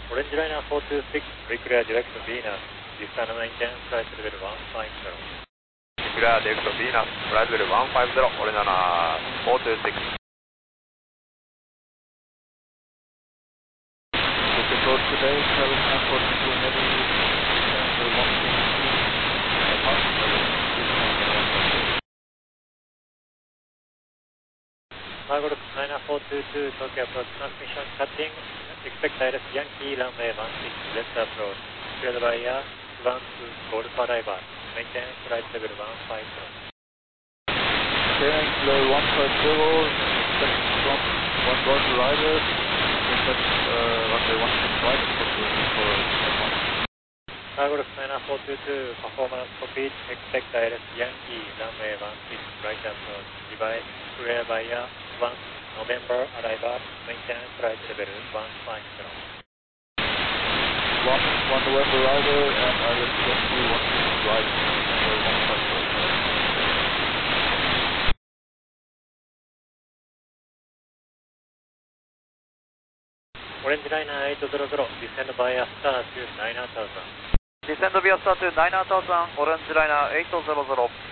Orange Liner 426, reclear direct to Venus, descend maintain flight level 150. Reclear direct to Venus, flight level 150, Orange Liner 426. Approach today, travel transport to heavy, descend 160, 99422, Tokyo approach transmission cutting, expect direct Yankee runway 16, left approach, cleared by air, 12 Golf arrival, maintain flight level 150. Maintain level 150, expect from 1 Golf arrival, expect runway 16 right, approach for Golf 99422, performance complete, expect direct Yankee runway 16, right approach, device clear by air, 1 November arrival, maintain flight level 150. 1 November arrival and island 21 right, November 150. Orange Liner 800, descend via star to 9000. Descend via star to 9000, Orange Liner 800.